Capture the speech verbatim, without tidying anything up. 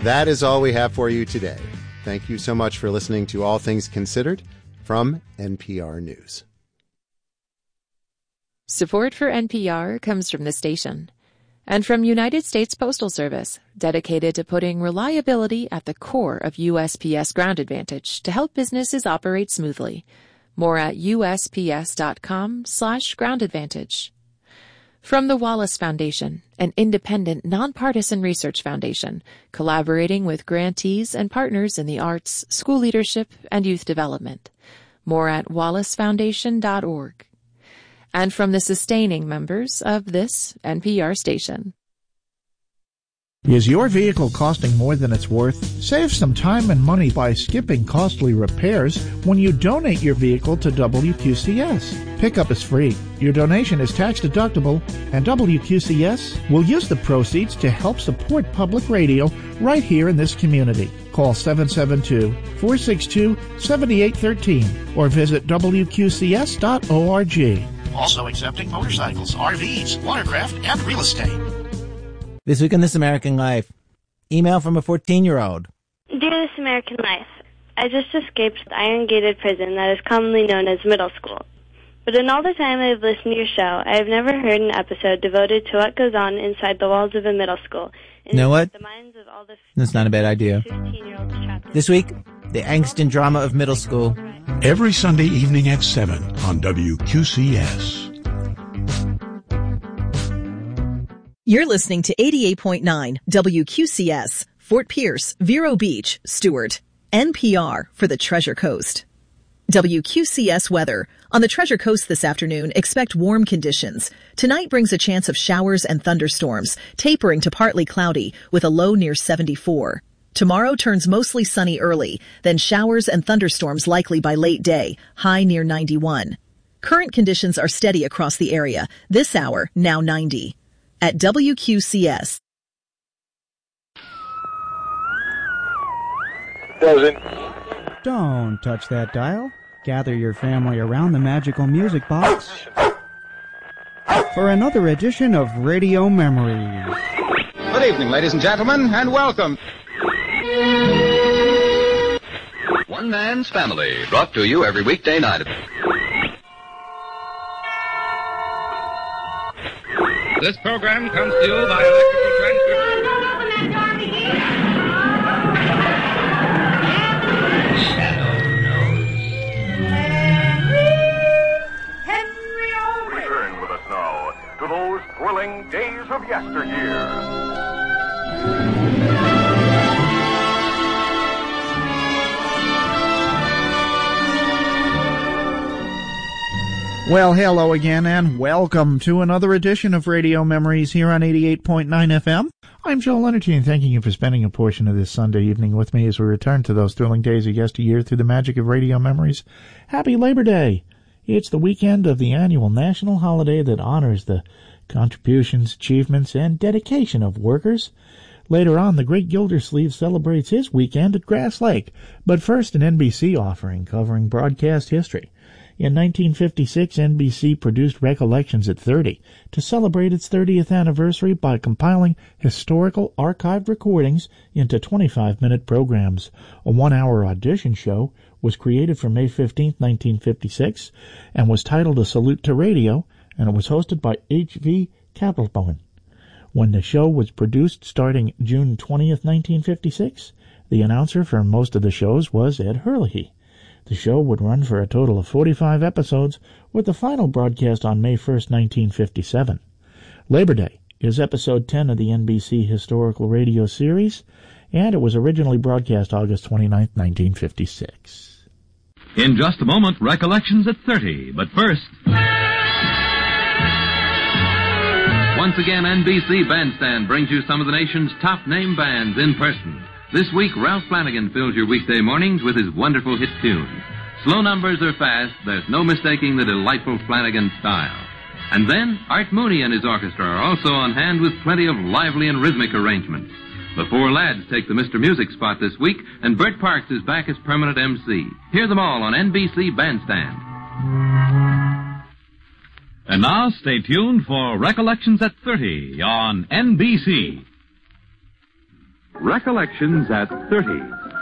That is all we have for you today. Thank you so much for listening to All Things Considered from N P R News. Support for N P R comes from the station and from United States Postal Service, dedicated to putting reliability at the core of U S P S Ground Advantage to help businesses operate smoothly. More at usps.com slash ground advantage. From the Wallace Foundation, an independent, nonpartisan research foundation, collaborating with grantees and partners in the arts, school leadership, and youth development. More at wallace foundation dot org. And from the sustaining members of this N P R station. Is your vehicle costing more than it's worth? Save some time and money by skipping costly repairs when you donate your vehicle to W Q C S. Pickup is free. Your donation is tax deductible, and W Q C S will use the proceeds to help support public radio right here in this community. Call seven seven two, four six two, seven eight one three or visit W Q C S dot org. Also accepting motorcycles, R Vs, watercraft, and real estate. This week on This American Life, email from a fourteen-year-old. Dear This American Life, I just escaped the iron-gated prison that is commonly known as middle school. But in all the time I have listened to your show, I have never heard an episode devoted to what goes on inside the walls of a middle school. You know what? The minds of all the That's not a bad idea. This week, the angst and drama of middle school. Every Sunday evening at seven on W Q C S. You're listening to eighty-eight point nine W Q C S, Fort Pierce, Vero Beach, Stewart. N P R for the Treasure Coast. W Q C S weather. On the Treasure Coast this afternoon, expect warm conditions. Tonight brings a chance of showers and thunderstorms, tapering to partly cloudy with a low near seventy-four. Tomorrow turns mostly sunny early, then showers and thunderstorms likely by late day, high near ninety-one. Current conditions are steady across the area. This hour, now ninety. At W Q C S. Dozen. Don't touch that dial. Gather your family around the magical music box for another edition of Radio Memories. Good evening, ladies and gentlemen, and welcome. One Man's Family, brought to you every weekday night. This program comes to you by electrical transmission. Return with us now to those thrilling days of yesteryear. Well, hello again, and welcome to another edition of Radio Memories here on eighty-eight point nine F M. I'm Joel Leonardine, thanking you for spending a portion of this Sunday evening with me as we return to those thrilling days of yesteryear through the magic of Radio Memories. Happy Labor Day! It's the weekend of the annual national holiday that honors the contributions, achievements, and dedication of workers. Later on, the Great Gildersleeve celebrates his weekend at Grass Lake, but first an N B C offering covering broadcast history. In nineteen fifty-six, N B C produced Recollections at thirty to celebrate its thirtieth anniversary by compiling historical archived recordings into twenty-five minute programs. A one-hour audition show was created for May fifteenth, nineteen fifty-six, and was titled A Salute to Radio, and it was hosted by H V Kapelboen. When the show was produced starting June twentieth, nineteen fifty-six, the announcer for most of the shows was Ed Hurley. The show would run for a total of forty-five episodes, with the final broadcast on May first, nineteen fifty-seven. Labor Day is episode ten of the N B C Historical Radio series, and it was originally broadcast August twenty-ninth, nineteen fifty-six. In just a moment, Recollections at thirty, but first... Once again, N B C Bandstand brings you some of the nation's top name bands in person. This week, Ralph Flanagan fills your weekday mornings with his wonderful hit tunes. Slow numbers or fast, there's no mistaking the delightful Flanagan style. And then, Art Mooney and his orchestra are also on hand with plenty of lively and rhythmic arrangements. The four lads take the Mister Music spot this week, and Bert Parks is back as permanent M C. Hear them all on N B C Bandstand. And now, stay tuned for Recollections at thirty on N B C. Recollections at thirty.